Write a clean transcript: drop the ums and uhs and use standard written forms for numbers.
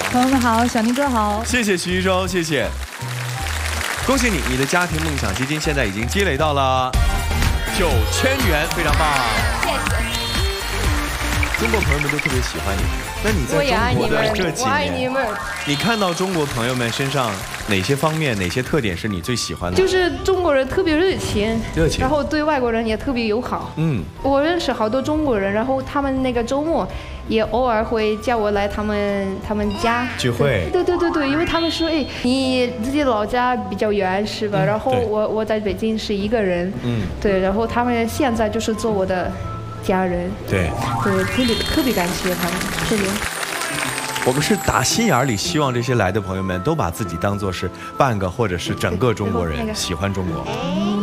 朋友们好，小宁哥好。 谢谢徐一舟，谢谢。恭喜你，你的家庭梦想基金现在已经积累到了9000元，非常棒。 谢谢。 中国朋友们都特别喜欢你。那你在中国的这几我爱你年， 们。 你看到中国朋友们身上哪些方面、哪些特点是你最喜欢的？ 就是中国人特别热情， 热情然后对外国人也特别友好。我认识好多中国人，然后他们那个周末也偶尔会叫我来他们家聚会。 对，因为他们说，哎，你自己老家比较远是吧？然后我在北京是一个人，对，然后他们现在就是做我的家人， 对， 特别感谢他们，特别。 我们是打心眼里希望这些来的朋友们都把自己当作是半个或者是整个中国人，喜欢中国。